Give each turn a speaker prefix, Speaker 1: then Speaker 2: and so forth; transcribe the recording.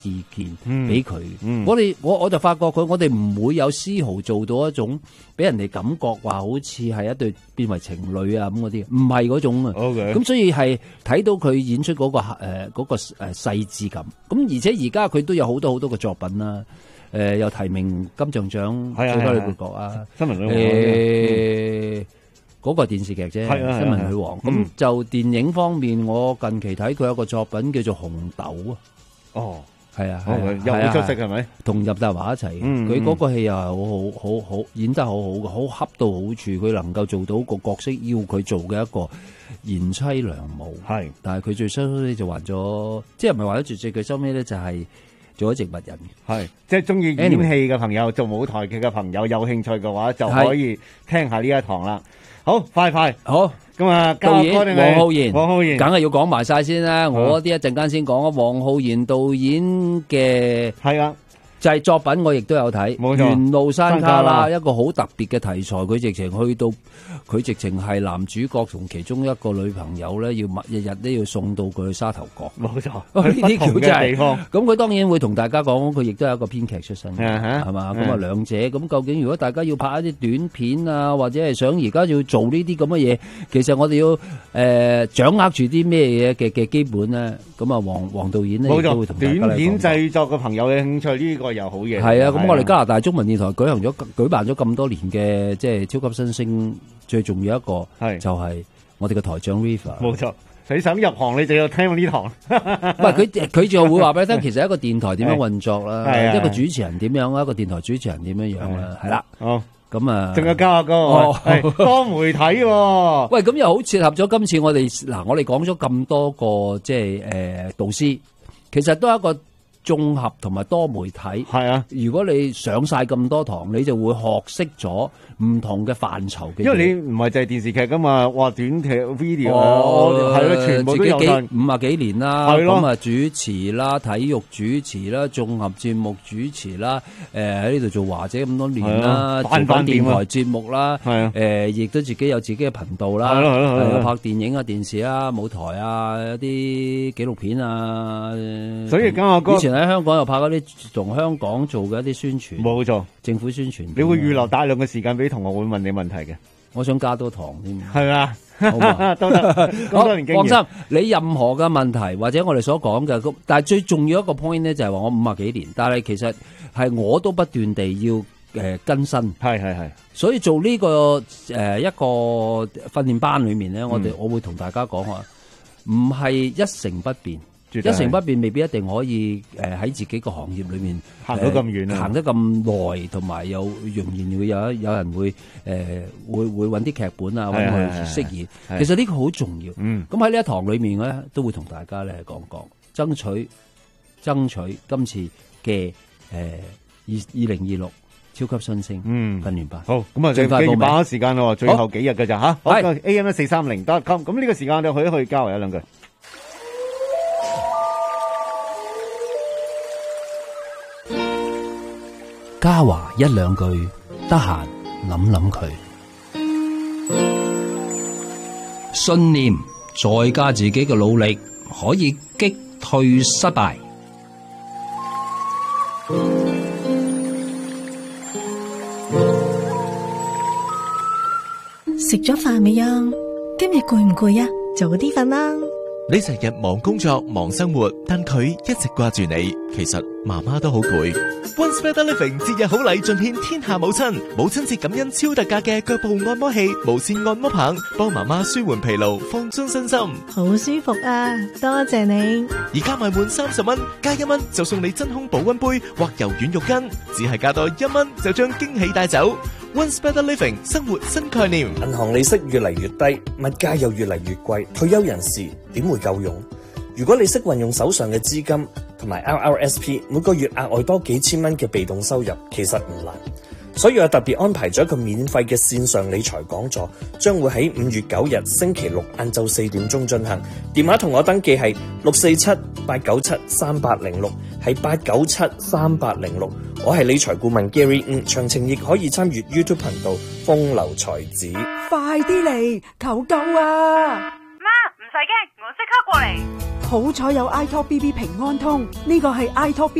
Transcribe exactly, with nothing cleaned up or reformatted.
Speaker 1: 意見俾佢。
Speaker 2: 嗯嗯、
Speaker 1: 我哋我我就發覺佢，我哋唔會有絲毫做到一種俾人哋感覺話好似係一對變為情侶啊咁嗰啲，唔係嗰種啊。咁
Speaker 2: Okay.
Speaker 1: 所以係睇到佢演出嗰、嗰個誒嗰、呃嗰個誒細緻感。咁而且而家佢都有好多好多嘅作品啦。誒、呃，又提名金像獎最佳女配角啊！
Speaker 2: 新聞女王
Speaker 1: 誒，嗰個電視劇啫，新聞女王。咁、嗯、就電影方面，我近期睇佢有個作品叫做《紅豆》啊。
Speaker 2: 哦，
Speaker 1: 係啊，
Speaker 2: 又好出色係咪？
Speaker 1: 同任達華一齊，佢、嗯、嗰個戲又係好好好好演得好好嘅，好恰到好處。佢能夠做到個角色要佢做嘅一個賢妻良母。係，但係佢最收尾就還咗，即係唔係還咗絕症？佢收尾咧就係、是。做咗植物人，
Speaker 2: 係即係中意演戲嘅朋友， Anyway, 做舞台劇嘅朋友，有興趣嘅話就可以聽下呢一堂啦。好，快快好咁啊！
Speaker 1: 導演黃浩然，
Speaker 2: 黃浩然
Speaker 1: 梗係要講埋晒先啦。我啲一陣間先講啊。黃浩然導演嘅係啊。就係、是、作品我亦都有睇，緣路山旮旯一個好特別嘅題材，佢直情去到佢直情係男主角同其中一個女朋友咧，要日日都要送到佢去沙頭角。
Speaker 2: 冇錯，
Speaker 1: 呢啲橋真係。咁佢
Speaker 2: 地
Speaker 1: 當然會同大家講，佢亦都係一個編劇出身，係嘛？咁啊兩者咁究竟如果大家要拍一啲短片啊，或者係想而家要做呢啲咁嘅嘢，其實我哋要誒、呃、掌握住啲咩嘢嘅嘅基本咧？咁啊黃黃導演咧亦都會同大家
Speaker 2: 短片製作嘅朋友嘅興趣呢、這個又好嘢。
Speaker 1: 係啊，咁我哋加拿大中文電台舉行咗舉辦咗咁多年嘅即係超級新星，最重要一個係就係我哋嘅台長 River。
Speaker 2: 冇錯，你想入行你就要聽呢堂。
Speaker 1: 唔係佢佢就會話俾你聽，其實一個電台點樣運作啦，一個主持人點樣，一個電台主持人點樣樣啦，係啦。哦，咁啊，
Speaker 2: 仲有加下歌，多媒體喎。
Speaker 1: 喂，咁又好切合咗今次我哋嗱，我哋講咗咁多個即係誒導師，其實都係一個綜合同埋多媒體係啊！如果你上晒咁多堂，你就會學識咗唔同嘅範疇嘅。
Speaker 2: 因為你唔係就係電視劇噶嘛，哇短劇 video 啊，係咯，全部都有晒。
Speaker 1: 五啊幾年啦，咁啊主持啦、體育主持啦、綜合節目主持啦，誒喺呢度做華姐咁多年啦，做緊電台節目啦，誒亦都自己有自己嘅頻道啦，係咯係咯，拍電影啊、電視啊、舞台啊、一啲紀錄片啊，
Speaker 2: 所以咁我哥。
Speaker 1: 喺香港又拍嗰啲同香港做嘅一啲宣傳，冇錯，政府宣傳。
Speaker 2: 你會預留大量嘅時間俾同學會問你問題嘅，
Speaker 1: 我想加多堂添，
Speaker 2: 係啊，都得。咁多年經驗，
Speaker 1: 放心，你任何嘅問題或者我哋所講嘅，但係最重要一個 point 咧就係話我五啊幾年，但係其實係我都不斷地要誒更新，係係係。所以做呢個誒一個訓練班裏面咧，我哋我會同大家講話，唔係一成不變。一成不變未必一定可以誒喺、呃、自己個行業裏面
Speaker 2: 行到咁遠啊，
Speaker 1: 行得咁耐，同埋又仍然會有有人會誒、呃、會會揾啲劇本啊，揾去適宜。其實呢個好重要。嗯，咁喺呢一堂裏面咧，都會同大家咧講講，爭取爭取今次嘅誒二二零二六超級新星嗯訓練班。好，咁啊，最快報名，把握時間咯，最後幾日嘅咋吓？好 ，A M 一四三零 dot com。咁呢個時間我哋去一去交流一兩句。 嘉華一兩句，得閒諗諗佢。信念再加自己嘅努力，可以擊退失敗。
Speaker 3: 食咗飯未啊？今日攰唔攰啊？早啲瞓啦。
Speaker 4: 你成日忙工作忙生活，但佢一直掛住你。其實媽媽都好攰。One Better Living 節日好禮盡獻天下母親，母親節感恩超特價嘅腳部按摩器、無線按摩棒，幫媽媽舒緩疲勞，放鬆身心。
Speaker 3: 好舒服啊！多謝你。
Speaker 4: 而家買滿三十蚊，加一蚊就送你真空保溫杯或柔軟浴巾，只係加多一蚊就將驚喜帶走。One Better Living 生活新概念。
Speaker 5: 銀行利息越嚟越低，物價又越嚟越貴，退休人士點會夠用？如果你識運用手上嘅資金同埋 R R S P， 每個月額外多幾千蚊嘅被動收入，其實唔難。所以我特別安排咗一個免費嘅線上理財講座，將會喺五月九日星期六晏晝四點鐘進行。電話同我登記係六四七八九七三八零六，係八九七三八零六。我係理財顧問 Gary， 嗯，詳情亦可以參與 YouTube 頻道風流才子。
Speaker 6: 快啲嚟求救啊！
Speaker 7: 媽，唔使驚，我即刻過嚟。
Speaker 6: 好彩有 iTalk B B 平安通，呢個係 iTalk